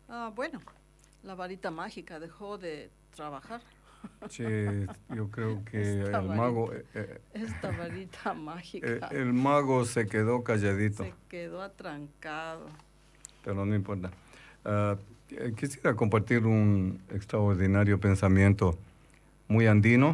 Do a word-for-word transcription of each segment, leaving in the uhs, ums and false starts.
Ah, bueno, la varita mágica dejó de trabajar. Sí, yo creo que Esta el varita, mago... Eh, esta varita eh, mágica el mago se quedó calladito. se quedó atrancado. Pero no importa. Uh, quisiera compartir un extraordinario pensamiento muy andino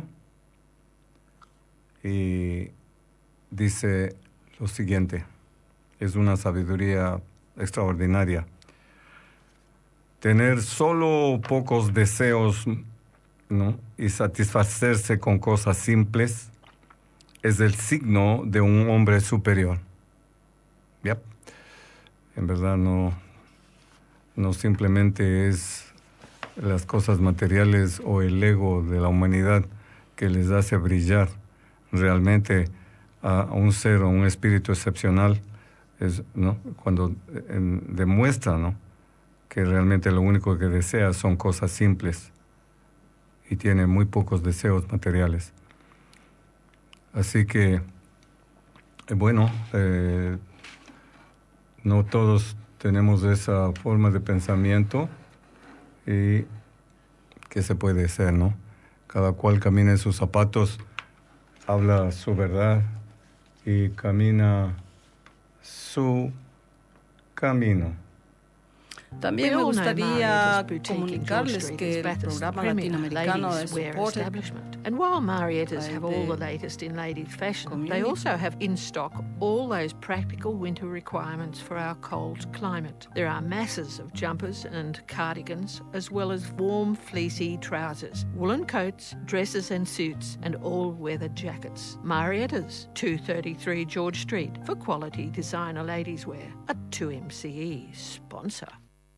y dice lo siguiente, es una sabiduría extraordinaria. Tener solo pocos deseos, ¿no?, y satisfacerse con cosas simples es el signo de un hombre superior. Yep. En verdad no, no simplemente es las cosas materiales o el ego de la humanidad que les hace brillar. Realmente a, a un ser o un espíritu excepcional es, ¿no?, cuando en, demuestra, ¿no?, que realmente lo único que desea son cosas simples y tiene muy pocos deseos materiales. Así que, eh, bueno, eh, no todos tenemos esa forma de pensamiento y qué se puede hacer, ¿no? Cada cual camina en sus zapatos, habla su verdad y camina su camino. También me gustaría comunicarles que el programa latinoamericano es supported and while Marietta's by have all the the latest in ladies fashion, community. they also have in stock all those practical winter requirements for our cold climate. There are masses of jumpers and cardigans, as well as warm fleecy trousers, woolen coats, dresses and suits, and all-weather jackets. Marietta's, two thirty-three George Street, for quality designer ladies wear. A two M C E sponsor.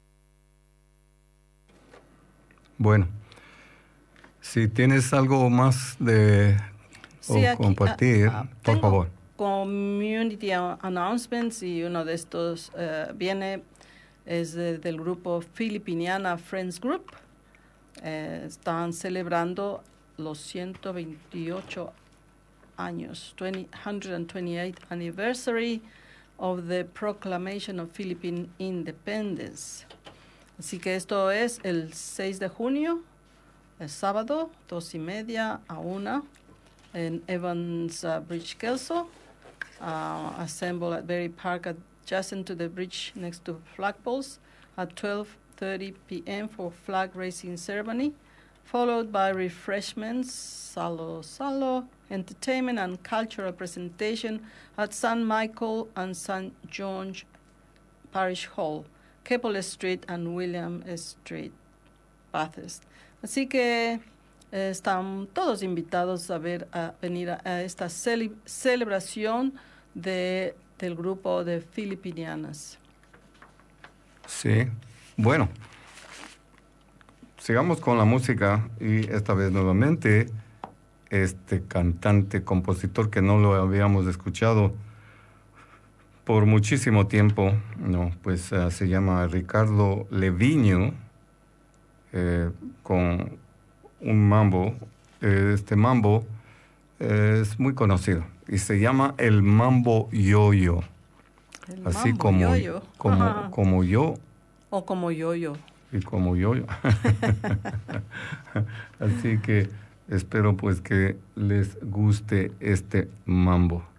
Bueno, si tienes algo más de Sí, o aquí, compartir, ah, ah, por tengo favor. community announcements y uno de estos uh, viene es de, del grupo Filipiniana Friends Group. Eh, están celebrando los ciento veintiocho años, one hundred twenty-eighth anniversary of the Proclamation of Philippine Independence. Así que esto es el seis de junio, el sábado, dos y media a una, en Evans uh, Bridge, Kelso. Uh, assemble at Berry Park adjacent to the bridge next to flagpoles at twelve thirty p.m. for flag raising ceremony, followed by refreshments, salo salo, entertainment and cultural presentation at Saint Michael and Saint George Parish Hall, Keppel Street and William Street, Bathurst. Así que eh, están todos invitados a ver a venir a, a esta cele celebración de, del grupo de Filipinianas. Sí, bueno, sigamos con la música y esta vez nuevamente este cantante, compositor que no lo habíamos escuchado por muchísimo tiempo, no, pues uh, se llama Ricardo Leviño, eh, con un mambo. Eh, este mambo eh, es muy conocido y se llama el mambo yoyo. El Así mambo como, yoyo. como, como yo. O como yoyo. Y como yoyo. Así que espero pues que les guste este mambo.